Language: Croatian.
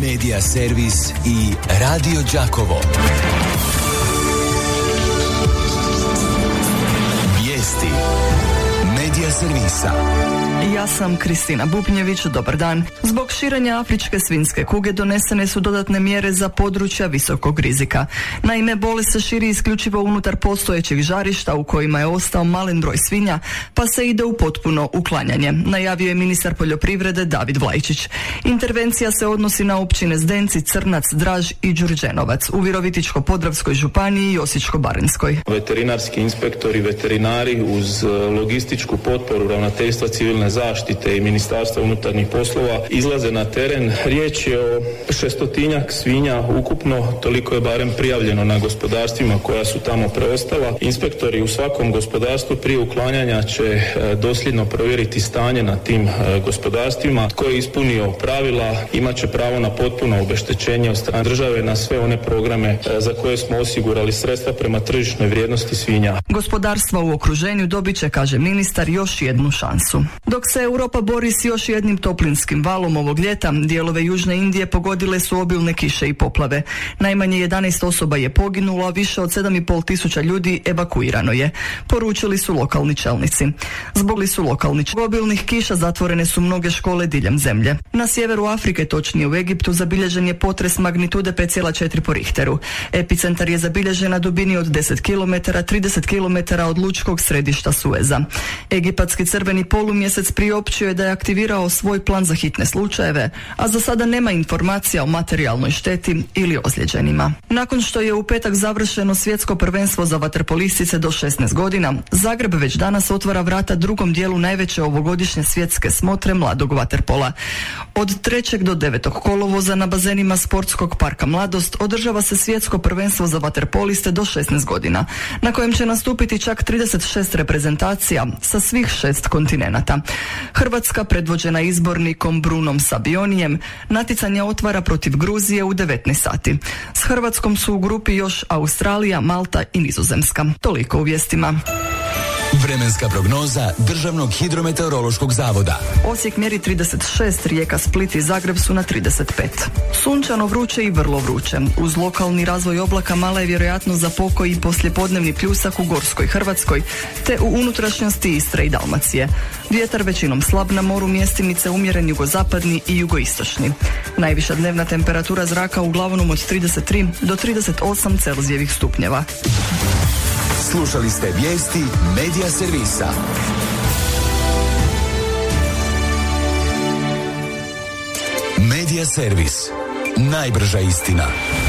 Medija servis i Radio Đakovo. Vijesti Medija servisa. Ja sam Kristina Bubnjević, dobar dan. Zbog širenja afričke svinjske kuge donesene su dodatne mjere za područja visokog rizika. Naime, bolest se širi isključivo unutar postojećih žarišta u kojima je ostao malen broj svinja, pa se ide u potpuno uklanjanje, najavio je ministar poljoprivrede David Vlajčić. Intervencija se odnosi na općine Zdenci, Crnac, Draž i Đurđenovac u Virovitičko-podravskoj županiji i Osječko-baranjskoj. Veterinarski inspektori, veterinari uz logističku potporu Ravnateljstva civilne zaštite i Ministarstva unutarnjih poslova izlaze na teren. Riječ je o 600-tinjak svinja ukupno, toliko je barem prijavljeno na gospodarstvima koja su tamo preostala. Inspektori u svakom gospodarstvu prije uklanjanja će dosljedno provjeriti stanje na tim gospodarstvima. Tko je ispunio pravila imat će pravo na potpuno obeštećenje od strane države na sve one programe za koje smo osigurali sredstva prema tržišnoj vrijednosti svinja. Gospodarstva u okruženju dobit će, kaže ministar, još jednu šansu. Dok se Europa bori s još jednim toplinskim valom ovog ljeta, dijelove Južne Indije pogodile su obilne kiše i poplave. Najmanje 11 osoba je poginulo, a više od 7.500 ljudi evakuirano je, poručili su lokalni čelnici. Zbog obilnih kiša zatvorene su mnoge škole diljem zemlje. Na sjeveru Afrike, točnije u Egiptu, zabilježen je potres magnitude 5,4 po Richteru. Epicentar je zabilježen na dubini od 10 km, 30 km od lučkog središta Sueza. Egipatski crveni polumjesec priopćio je da je aktivirao svoj plan za hitne slučajeve, a za sada nema informacija o materijalnoj šteti ili ozlijeđenima. Nakon što je u petak završeno svjetsko prvenstvo za vaterpolistice do 16 godina, Zagreb već danas otvara vrata drugom dijelu najveće ovogodišnje svjetske smotre mladog vaterpola. Od 3. do 9. kolovoza na bazenima Sportskog parka Mladost održava se svjetsko prvenstvo za vaterpoliste do 16 godina, na kojem će nastupiti čak 36 reprezentacija sa svih 6 kontinenata. Hrvatska, predvođena izbornikom Brunom Sabionijem, natjecanje otvara protiv Gruzije u 19 sati. S Hrvatskom su u grupi još Australija, Malta i Nizozemska. Toliko u vijestima. Vremenska prognoza Državnog hidrometeorološkog zavoda. Osijek mjeri 36, Rijeka, Split i Zagreb su na 35. Sunčano, vruće i vrlo vruće. Uz lokalni razvoj oblaka mala je vjerojatnost za pokoj i poslijepodnevni pljusak u Gorskoj Hrvatskoj, te u unutrašnjosti Istre i Dalmacije. Vjetar većinom slab, na moru mjestimice umjeren jugozapadni i jugoistočni. Najviša dnevna temperatura zraka uglavnom od 33 do 38 Celzijevih stupnjeva. Slušali ste vijesti Medija servisa. Medija servis. Najbrža istina.